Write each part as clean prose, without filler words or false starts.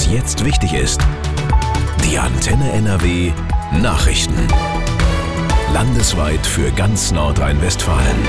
was jetzt wichtig ist. Die Antenne NRW Nachrichten. Landesweit für ganz Nordrhein-Westfalen.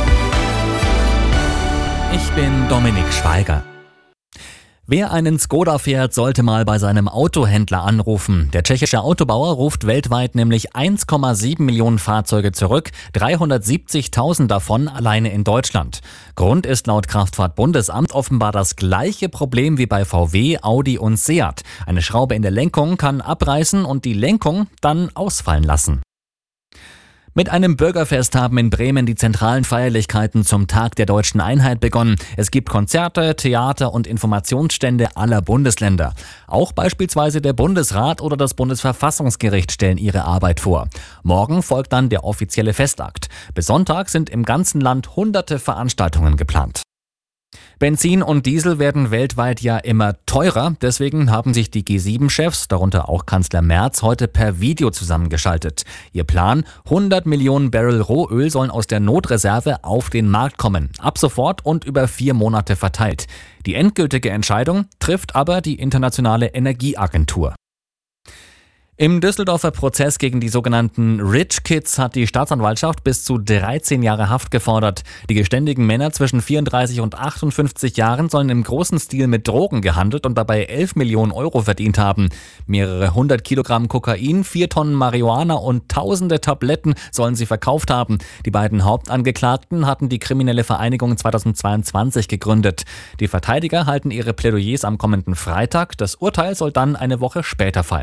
Ich bin Dominik Schweiger. Wer einen Skoda fährt, sollte mal bei seinem Autohändler anrufen. Der tschechische Autobauer ruft weltweit nämlich 1,7 Millionen Fahrzeuge zurück, 370.000 davon alleine in Deutschland. Grund ist laut Kraftfahrtbundesamt offenbar das gleiche Problem wie bei VW, Audi und Seat. Eine Schraube in der Lenkung kann abreißen und die Lenkung dann ausfallen lassen. Mit einem Bürgerfest haben in Bremen die zentralen Feierlichkeiten zum Tag der Deutschen Einheit begonnen. Es gibt Konzerte, Theater und Informationsstände aller Bundesländer. Auch beispielsweise der Bundesrat oder das Bundesverfassungsgericht stellen ihre Arbeit vor. Morgen folgt dann der offizielle Festakt. Bis Sonntag sind im ganzen Land hunderte Veranstaltungen geplant. Benzin und Diesel werden weltweit ja immer teurer. Deswegen haben sich die G7-Chefs, darunter auch Kanzler Merz, heute per Video zusammengeschaltet. Ihr Plan: 100 Millionen Barrel Rohöl sollen aus der Notreserve auf den Markt kommen. Ab sofort und über 4 Monate verteilt. Die endgültige Entscheidung trifft aber die Internationale Energieagentur. Im Düsseldorfer Prozess gegen die sogenannten Rich Kids hat die Staatsanwaltschaft bis zu 13 Jahre Haft gefordert. Die geständigen Männer zwischen 34 und 58 Jahren sollen im großen Stil mit Drogen gehandelt und dabei 11 Millionen Euro verdient haben. Mehrere 100 Kilogramm Kokain, 4 Tonnen Marihuana und tausende Tabletten sollen sie verkauft haben. Die beiden Hauptangeklagten hatten die kriminelle Vereinigung 2022 gegründet. Die Verteidiger halten ihre Plädoyers am kommenden Freitag. Das Urteil soll dann eine Woche später fallen.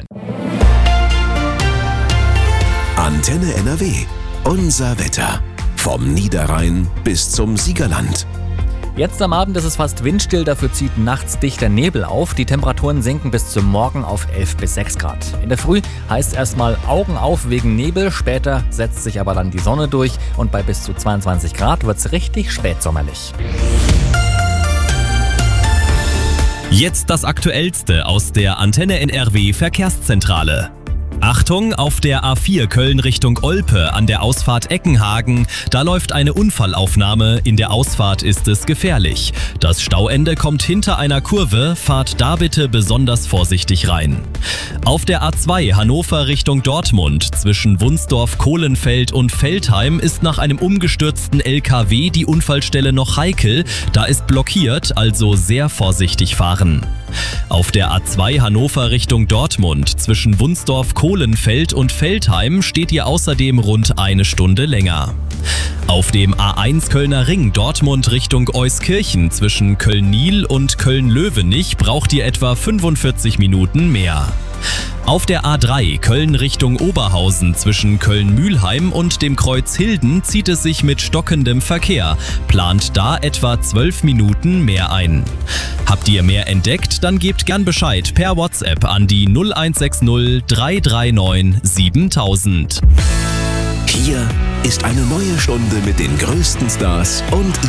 Antenne NRW. Unser Wetter. Vom Niederrhein bis zum Siegerland. Jetzt am Abend ist es fast windstill, dafür zieht nachts dichter Nebel auf. Die Temperaturen sinken bis zum Morgen auf 11 bis 6 Grad. In der Früh heißt erstmal Augen auf wegen Nebel, später setzt sich aber dann die Sonne durch und bei bis zu 22 Grad wird es richtig spätsommerlich. Jetzt das Aktuellste aus der Antenne NRW Verkehrszentrale. Achtung, auf der A4 Köln Richtung Olpe an der Ausfahrt Eckenhagen, da läuft eine Unfallaufnahme, in der Ausfahrt ist es gefährlich. Das Stauende kommt hinter einer Kurve, fahrt da bitte besonders vorsichtig rein. Auf der A2 Hannover Richtung Dortmund zwischen Wunsdorf, Kohlenfeld und Veltheim ist nach einem umgestürzten LKW die Unfallstelle noch heikel, da ist blockiert, also sehr vorsichtig fahren. Auf der A2 Hannover Richtung Dortmund zwischen Wunsdorf, Kohlenfeld und Veltheim steht ihr außerdem rund eine Stunde länger. Auf dem A1 Kölner Ring Dortmund Richtung Euskirchen zwischen Köln-Niel und Köln-Löwenich braucht ihr etwa 45 Minuten mehr. Auf der A3 Köln Richtung Oberhausen zwischen Köln-Mühlheim und dem Kreuz Hilden zieht es sich mit stockendem Verkehr. Plant da etwa 12 Minuten mehr ein. Habt ihr mehr entdeckt? Dann gebt gern Bescheid per WhatsApp an die 0160 339 7000. Hier ist eine neue Stunde mit den größten Stars und